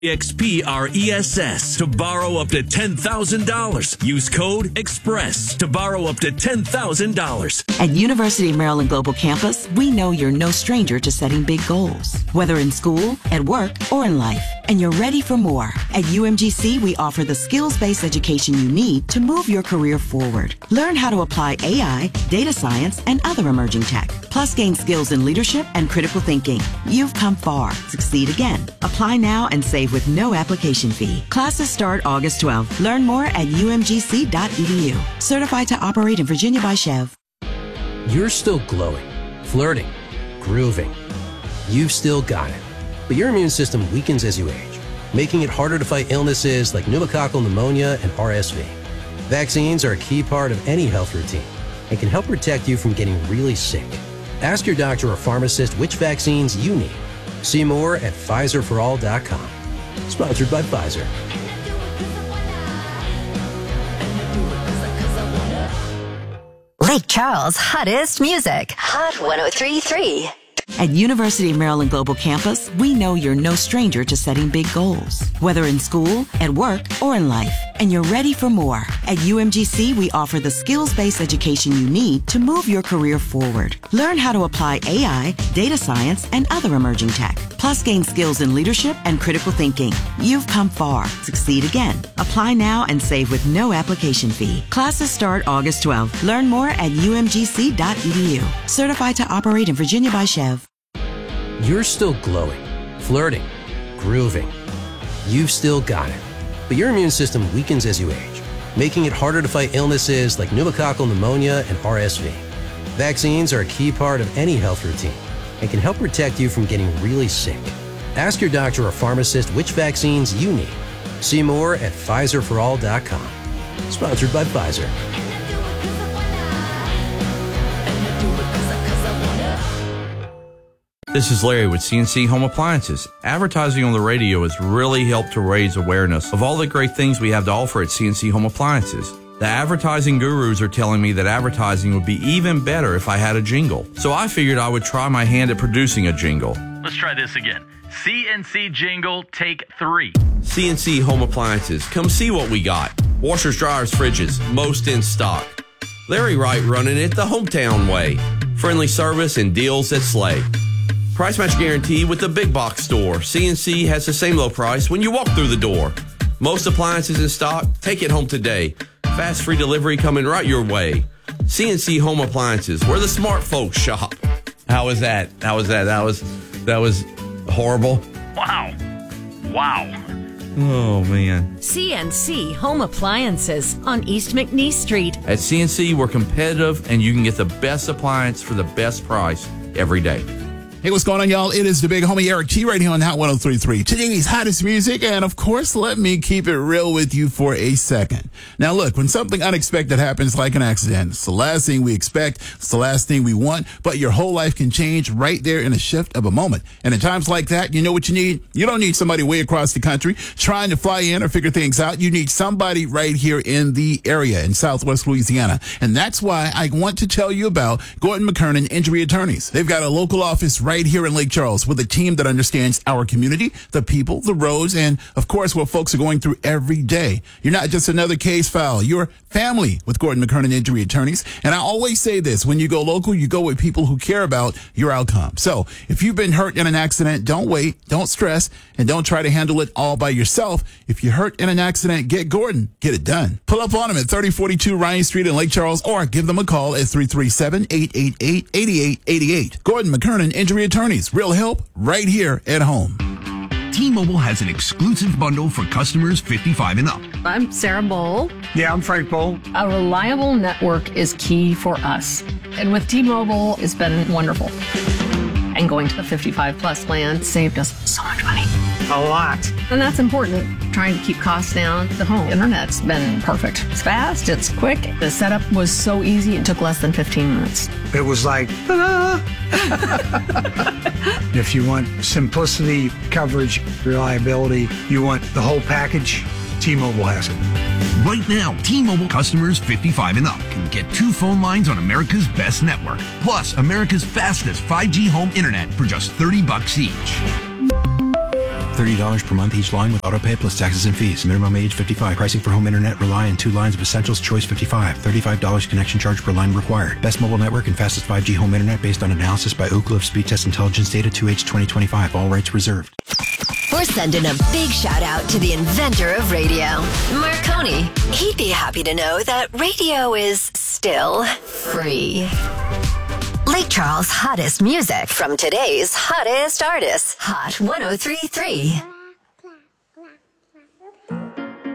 EXPRESS to borrow up to $10,000. Use code EXPRESS to borrow up to $10,000. At University of Maryland Global Campus, we know you're no stranger to setting big goals, whether in school, at work, or in life. And you're ready for more. At UMGC, we offer the skills-based education you need to move your career forward. Learn how to apply AI, data science, and other emerging tech. Plus, gain skills in leadership and critical thinking. You've come far. Succeed again. Apply now and save with no application fee. Classes start August 12th. Learn more at umgc.edu. Certified to operate in Virginia by Chev. You're still glowing, flirting, grooving. You've still got it. But your immune system weakens as you age, making it harder to fight illnesses like pneumococcal pneumonia and RSV. Vaccines are a key part of any health routine and can help protect you from getting really sick. Ask your doctor or pharmacist which vaccines you need. See more at PfizerForAll.com. Sponsored by Pfizer. Lake Charles' hottest music. Hot 103.3. At University of Maryland Global Campus, we know you're no stranger to setting big goals, whether in school, at work, or in life. And you're ready for more. At UMGC, we offer the skills-based education you need to move your career forward. Learn how to apply AI, data science, and other emerging tech. Plus, gain skills in leadership and critical thinking. You've come far. Succeed again. Apply now and save with no application fee. Classes start August 12th. Learn more at umgc.edu. Certified to operate in Virginia by Chev. You're still glowing, flirting, grooving. You've still got it. But your immune system weakens as you age, making it harder to fight illnesses like pneumococcal pneumonia and RSV. Vaccines are a key part of any health routine and can help protect you from getting really sick. Ask your doctor or pharmacist which vaccines you need. See more at PfizerForAll.com. Sponsored by Pfizer. This is Larry with CNC Home Appliances. Advertising on the radio has really helped to raise awareness of all the great things we have to offer at CNC Home Appliances. The advertising gurus are telling me that advertising would be even better if I had a jingle. So I figured I would try my hand at producing a jingle. Let's try this again. CNC jingle, take 3. CNC Home Appliances. Come see what we got. Washers, dryers, fridges, most in stock. Larry Wright running it the hometown way. Friendly service and deals that slay. Price match guarantee with the big box store. CNC has the same low price when you walk through the door. Most appliances in stock. Take it home today. Fast free delivery coming right your way. CNC Home Appliances, where the smart folks shop. How was that? That was horrible. Wow. Oh, man. CNC Home Appliances on East McNeese Street. At CNC, we're competitive, and you can get the best appliance for the best price every day. Hey, what's going on, y'all? It is the big homie Eric T right here on Hot 103.3. Today's hottest music, and of course, let me keep it real with you for a second. Now, look, when something unexpected happens like an accident, it's the last thing we expect, it's the last thing we want, but your whole life can change right there in a shift of a moment. And in times like that, you know what you need? You don't need somebody way across the country trying to fly in or figure things out. You need somebody right here in the area in Southwest Louisiana. And that's why I want to tell you about Gordon McKernan Injury Attorneys. They've got a local office right here in Lake Charles with a team that understands our community, the people, the roads, and of course what folks are going through every day. You're not just another case file. You're family with Gordon McKernan Injury Attorneys. And I always say this, when you go local, you go with people who care about your outcome. So if you've been hurt in an accident, don't wait, don't stress, and don't try to handle it all by yourself. If you're hurt in an accident, get Gordon. Get it done. Pull up on him at 3042 Ryan Street in Lake Charles or give them a call at 337-888-8888. Gordon McKernan Injury Attorneys. Real help right here at home. T-Mobile has an exclusive bundle for customers 55 and up. I'm Sarah Bowl. Yeah, I'm Frank Bowl. A reliable network is key for us. And with T-Mobile, it's been wonderful. And going to the 55 plus plan saved us so much money. A lot. And that's important. Trying to keep costs down. The home internet's been perfect. It's fast, it's quick. The setup was so easy, it took less than 15 minutes. It was like, ta-da! If you want simplicity, coverage, reliability, you want the whole package, T-Mobile has it. Right now, T-Mobile customers 55 and up can get 2 phone lines on America's best network, plus America's fastest 5G home internet for just $30 each. $30 per month each line with autopay plus taxes and fees. Minimum age 55. Pricing for home internet rely on 2 lines of Essentials Choice 55. $35 connection charge per line required. Best mobile network and fastest 5G home internet based on analysis by Oak Grove Speed Test Intelligence Data 2H 2025. All rights reserved. We're sending a big shout out to the inventor of radio, Marconi. He'd be happy to know that radio is still free. Lake Charles' hottest music from today's hottest artists. Hot 103.3.